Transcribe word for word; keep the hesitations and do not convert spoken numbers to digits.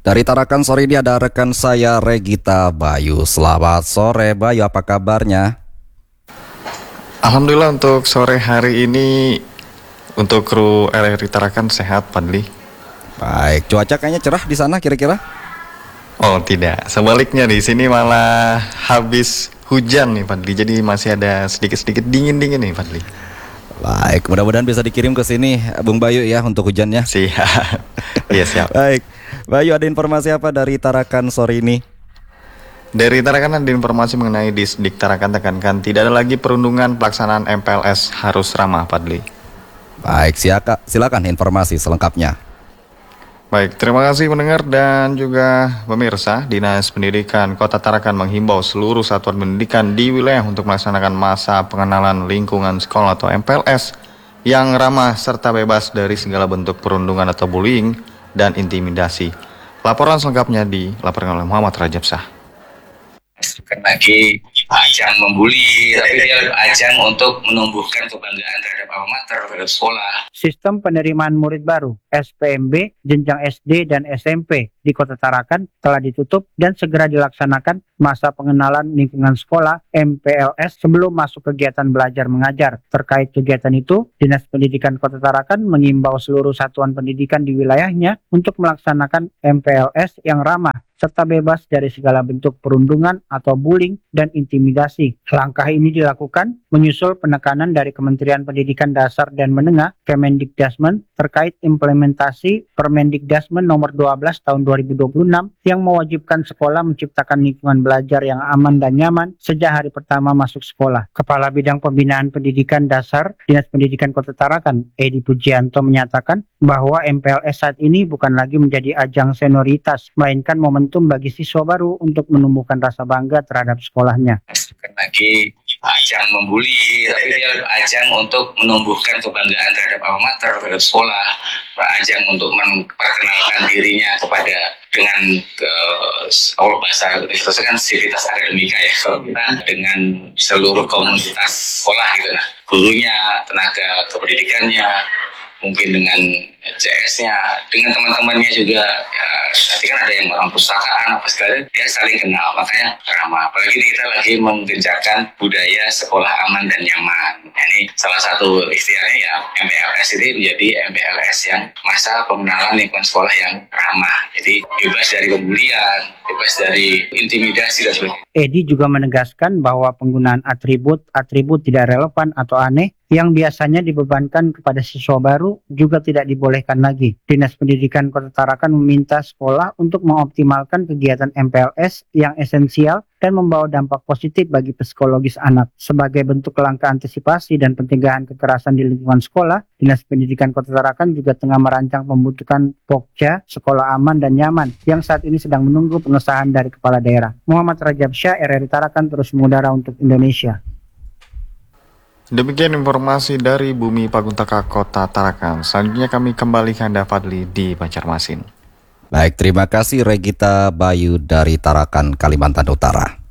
Dari Tarakan sore ini ada rekan saya Regita Bayu. Selamat sore Bayu, apa kabarnya? Alhamdulillah untuk sore hari ini untuk kru R R I Tarakan sehat, Fadli. Baik, cuaca kayaknya cerah di sana kira-kira? Oh tidak, sebaliknya di sini malah habis hujan nih Fadli. Jadi masih ada sedikit-sedikit dingin-dingin nih Fadli. Baik, mudah-mudahan bisa dikirim ke sini Bung Bayu ya untuk hujannya. Siap. Iya siap. Baik, Bayu ada informasi apa dari Tarakan sore ini? Dari Tarakan ada informasi mengenai Disdik Tarakan tekankan tidak ada lagi perundungan pelaksanaan M P L S harus ramah, Fadli. Baik, siaka, silakan informasi selengkapnya. Baik, terima kasih pendengar dan juga pemirsa. Dinas Pendidikan Kota Tarakan menghimbau seluruh satuan pendidikan di wilayah untuk melaksanakan masa pengenalan lingkungan sekolah atau M P L S yang ramah serta bebas dari segala bentuk perundungan atau bullying dan intimidasi. Laporan selengkapnya dilaporkan oleh Muhammad Rajab Shah. Bukan lagi ajang membuli, tapi dia ajang untuk menumbuhkan kebanggaan terhadap alma mater, terhadap sekolah. Sistem penerimaan murid baru S P M B jenjang S D dan S M P di Kota Tarakan telah ditutup dan segera dilaksanakan masa pengenalan lingkungan sekolah M P L S sebelum masuk kegiatan belajar mengajar. Terkait kegiatan itu, Dinas Pendidikan Kota Tarakan mengimbau seluruh satuan pendidikan di wilayahnya untuk melaksanakan M P L S yang ramah serta bebas dari segala bentuk perundungan atau bullying dan intimidasi. Langkah ini dilakukan menyusul penekanan dari Kementerian Pendidikan Dasar dan Menengah Kemendikdasmen terkait implementasi Permendikdasmen nomor dua belas tahun dua ribu dua puluh enam yang mewajibkan sekolah menciptakan lingkungan belajar yang aman dan nyaman sejak hari pertama masuk sekolah. Kepala Bidang Pembinaan Pendidikan Dasar Dinas Pendidikan Kota Tarakan, Edi Pujianto, menyatakan bahwa M P L S saat ini bukan lagi menjadi ajang senioritas, melainkan momentum bagi siswa baru untuk menumbuhkan rasa bangga terhadap sekolahnya. Bukan lagi ajang membuli, tapi dia ajang untuk menumbuhkan kebanggaan terhadap alma mater, terhadap sekolah, ajang untuk memperkenalkan dirinya kepada dengan ke Allah bahasa itu kan sivitas akademika ya, kalau kita dengan seluruh komunitas sekolah gitu, gurunya, tenaga kependidikannya, mungkin dengan C S-nya, dengan teman-temannya juga. Ya, nanti kan ada yang orang pustakaan apa segala, dia saling kenal, makanya ramah. Apalagi kita lagi menggencarkan budaya sekolah aman dan nyaman. Ini salah satu istilahnya ya, M P L S ini menjadi M P L S yang masa pengenalan lingkungan sekolah yang ramah. Jadi bebas dari pembulian, bebas dari intimidasi dan sebagainya. Edi juga menegaskan bahwa penggunaan atribut-atribut tidak relevan atau aneh yang biasanya dibebankan kepada siswa baru juga tidak dibolehkan lagi. Dinas Pendidikan Kota Tarakan meminta sekolah untuk mengoptimalkan kegiatan M P L S yang esensial dan membawa dampak positif bagi psikologis anak. Sebagai bentuk langkah antisipasi dan pencegahan kekerasan di lingkungan sekolah, Dinas Pendidikan Kota Tarakan juga tengah merancang pembentukan Pokja Sekolah Aman dan Nyaman yang saat ini sedang menunggu pengesahan dari Kepala Daerah. Muhammad Rajab Shah, R R I Tarakan, terus mengudara untuk Indonesia. Demikian informasi dari Bumi Paguntaka Kota Tarakan. Selanjutnya kami kembali ke Anda, Fadli, di Banjarmasin. Baik, terima kasih Regita Bayu dari Tarakan, Kalimantan Utara.